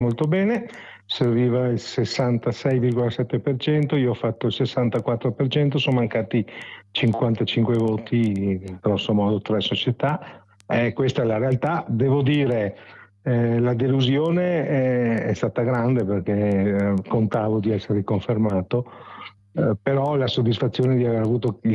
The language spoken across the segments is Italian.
molto bene, serviva il 66,7%, io ho fatto il 64%, sono mancati 55 voti, grosso modo 3 società. Questa è la realtà. Devo dire, la delusione è stata grande perché contavo di essere confermato, però la soddisfazione di aver avuto il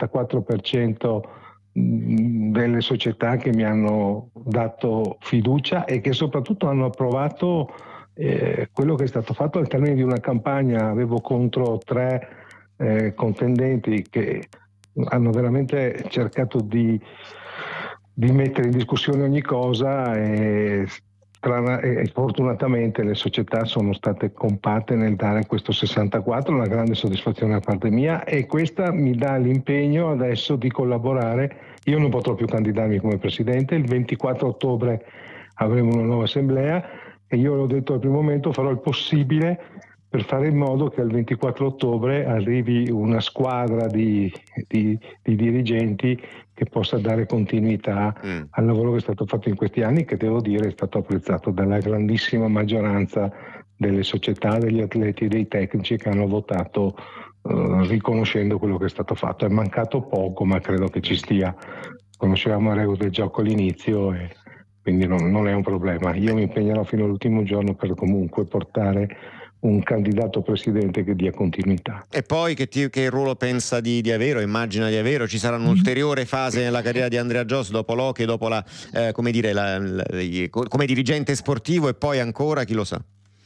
64% delle società che mi hanno dato fiducia e che soprattutto hanno approvato quello che è stato fatto al termine di una campagna. Avevo contro 3 contendenti che hanno veramente cercato di mettere in discussione ogni cosa e fortunatamente le società sono state compatte nel dare questo 64, una grande soddisfazione da parte mia, e questa mi dà l'impegno adesso di collaborare. Io non potrò più candidarmi come presidente, il 24 ottobre avremo una nuova assemblea e io l'ho detto al primo momento, farò il possibile per fare in modo che al 24 ottobre arrivi una squadra di dirigenti che possa dare continuità al lavoro che è stato fatto in questi anni, che devo dire è stato apprezzato dalla grandissima maggioranza delle società, degli atleti e dei tecnici che hanno votato riconoscendo quello che è stato fatto. È mancato poco, ma credo che ci stia. Conoscevamo le regole del gioco all'inizio e quindi non è un problema. Io mi impegnerò fino all'ultimo giorno per comunque portare un candidato presidente che dia continuità. E poi che ruolo pensa di avere o immagina di avere? Ci sarà un'ulteriore fase nella carriera di Andrea Geos dopo Loche, dopo come dirigente sportivo, e poi ancora chi lo sa?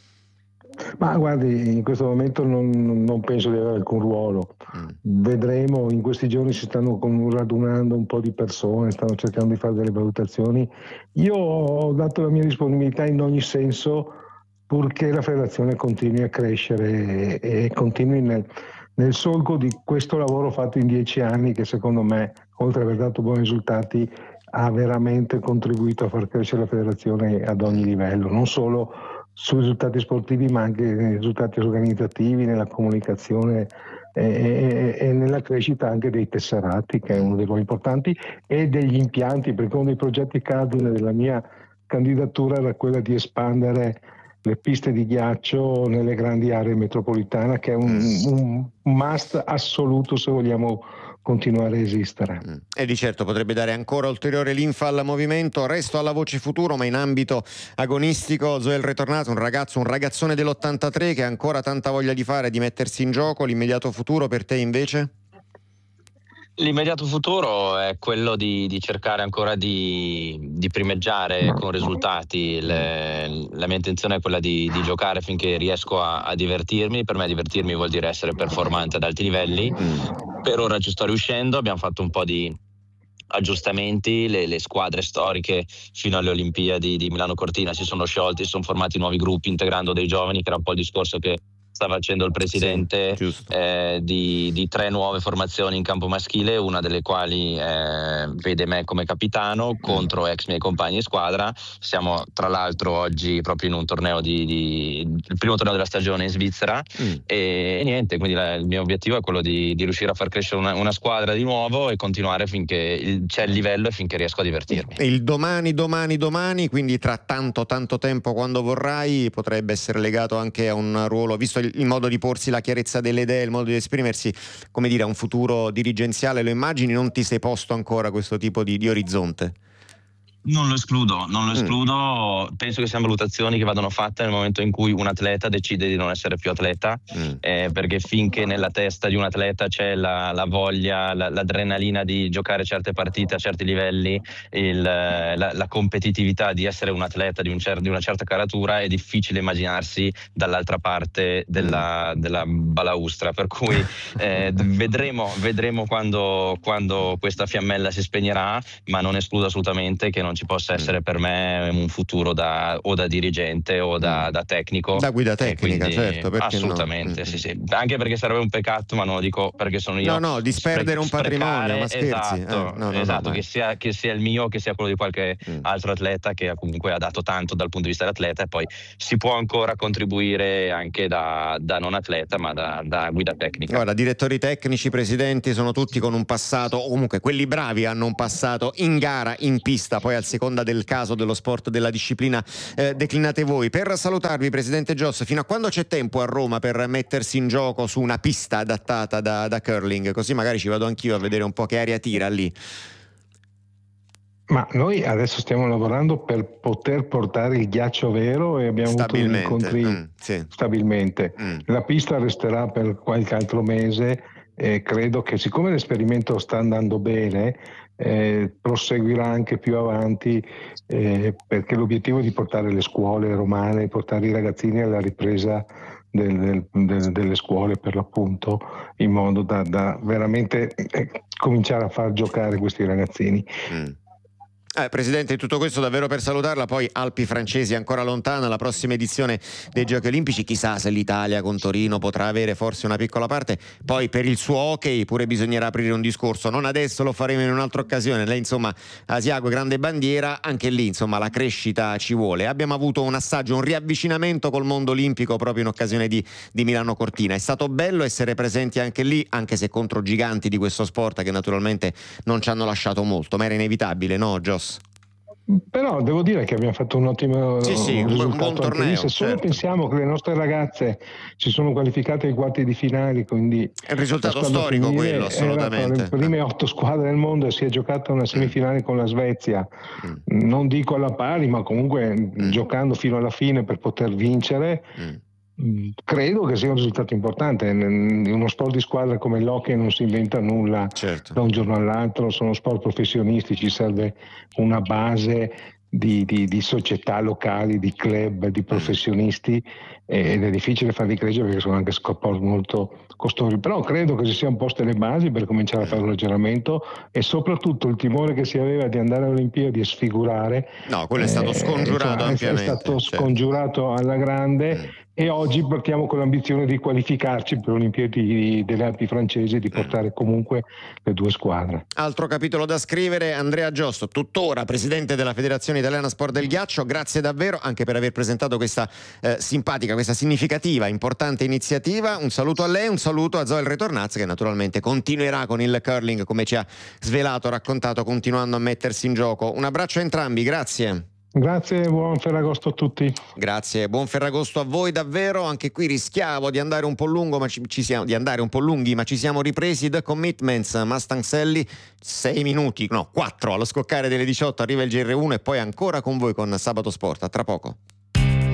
Ma guardi, in questo momento non penso di avere alcun ruolo. Vedremo, in questi giorni si stanno radunando un po' di persone, stanno cercando di fare delle valutazioni. Io ho dato la mia disponibilità in ogni senso purché la federazione continui a crescere e continui nel solco di questo lavoro fatto in 10 anni che secondo me, oltre ad aver dato buoni risultati, ha veramente contribuito a far crescere la federazione ad ogni livello, non solo sui risultati sportivi ma anche nei risultati organizzativi, nella comunicazione e nella crescita anche dei tesserati, che è uno dei ruoli importanti, e degli impianti, perché uno dei progetti cardine della mia candidatura era quella di espandere le piste di ghiaccio nelle grandi aree metropolitane, che è un must assoluto se vogliamo continuare a esistere. E di certo potrebbe dare ancora ulteriore linfa al movimento. Resto alla voce futuro, ma in ambito agonistico. Zoel Retornato, un ragazzone dell'83 che ha ancora tanta voglia di fare, di mettersi in gioco. L'immediato futuro per te invece? L'immediato futuro è quello di cercare ancora di primeggiare con risultati. La mia intenzione è quella di giocare finché riesco a divertirmi. Per me divertirmi vuol dire essere performante ad alti livelli. Per ora ci sto riuscendo, abbiamo fatto un po' di aggiustamenti, le squadre storiche fino alle Olimpiadi di Milano Cortina si sono sciolte, si sono formati nuovi gruppi integrando dei giovani, che era un po' il discorso che sta facendo il presidente, di 3 nuove formazioni in campo maschile, una delle quali vede me come capitano contro ex miei compagni di squadra. Siamo tra l'altro oggi proprio in un torneo il primo torneo della stagione in Svizzera e niente, quindi il mio obiettivo è quello di riuscire a far crescere una squadra di nuovo e continuare finché c'è il livello e finché riesco a divertirmi. Il domani, quindi tra tanto tempo, quando vorrai, potrebbe essere legato anche a un ruolo, visto il modo di porsi, la chiarezza delle idee, il modo di esprimersi, come dire, a un futuro dirigenziale, lo immagini? Non ti sei posto ancora questo tipo di orizzonte? Non lo escludo. Penso che siano valutazioni che vadano fatte nel momento in cui un atleta decide di non essere più atleta, perché finché nella testa di un atleta c'è la voglia, l'adrenalina di giocare certe partite a certi livelli, la competitività di essere un atleta di una certa caratura, è difficile immaginarsi dall'altra parte della balaustra, per cui vedremo quando questa fiammella si spegnerà, ma non escludo assolutamente che non ci possa essere per me un futuro da dirigente o da tecnico, da guida tecnica, quindi, certo, perché assolutamente no? sì, anche perché sarebbe un peccato, ma non lo dico perché sono io, disperdere un patrimonio, ma scherzi, esatto, che sia il mio, che sia quello di qualche altro atleta che comunque ha dato tanto dal punto di vista dell'atleta, e poi si può ancora contribuire anche da non atleta, ma da guida tecnica. Guarda, direttori tecnici, presidenti, sono tutti con un passato, o comunque quelli bravi hanno un passato in gara, in pista, poi a seconda del caso, dello sport, della disciplina declinate voi. Per salutarvi, Presidente Joss, fino a quando c'è tempo a Roma per mettersi in gioco su una pista adattata da curling? Così magari ci vado anch'io a vedere un po' che aria tira lì. Ma noi adesso stiamo lavorando per poter portare il ghiaccio vero e abbiamo avuto degli incontri stabilmente. La pista resterà per qualche altro mese. Credo che, siccome l'esperimento sta andando bene, proseguirà anche più avanti, perché l'obiettivo è di portare le scuole romane, portare i ragazzini alla ripresa delle scuole, per l'appunto, in modo da veramente cominciare a far giocare questi ragazzini. Presidente, tutto questo davvero per salutarla. Poi Alpi francesi ancora lontana, la prossima edizione dei Giochi Olimpici, chissà se l'Italia con Torino potrà avere forse una piccola parte. Poi per il suo hockey pure bisognerà aprire un discorso, non adesso, lo faremo in un'altra occasione. Lei insomma, Asiago, grande bandiera, anche lì insomma la crescita ci vuole. Abbiamo avuto un assaggio, un riavvicinamento col mondo olimpico proprio in occasione di Milano Cortina. È stato bello essere presenti anche lì, anche se contro giganti di questo sport che naturalmente non ci hanno lasciato molto, ma era inevitabile, no Joss? Però devo dire che abbiamo fatto un ottimo risultato, un buon torneo. Se solo pensiamo che le nostre ragazze si sono qualificate ai quarti di finale, quindi è un risultato storico quello, assolutamente. Le prime 8 squadre del mondo, e si è giocata una semifinale con la Svezia, non dico alla pari, ma comunque giocando fino alla fine per poter vincere. Credo che sia un risultato importante. In uno sport di squadra come l'hockey non si inventa nulla da un giorno all'altro, sono sport professionistici, serve una base di società locali, di club, di professionisti, ed è difficile farli crescere perché sono anche sport molto costosi. Però credo che si siano poste le basi per cominciare a fare un ragionamento, e soprattutto il timore che si aveva di andare alle Olimpiadi e sfigurare, quello è stato scongiurato ampiamente. È stato scongiurato alla grande. E oggi partiamo con l'ambizione di qualificarci per le Olimpiadi delle Alpi francesi e di portare comunque le 2 squadre. Altro capitolo da scrivere. Andrea Giostro, tuttora presidente della Federazione Italiana Sport del Ghiaccio, grazie davvero anche per aver presentato questa simpatica, questa significativa, importante iniziativa. Un saluto a lei, un saluto a Zoel Retornaz, che naturalmente continuerà con il curling, come ci ha svelato, raccontato, continuando a mettersi in gioco. Un abbraccio a entrambi, grazie. Grazie, buon Ferragosto a tutti. Grazie, buon Ferragosto a voi davvero. Anche qui rischiavo di andare un po' lungo, ma ci siamo ripresi. The Commitments, Mustang Sally, 4 allo scoccare delle 18 arriva il GR1 e poi ancora con voi con Sabato Sport. A tra poco.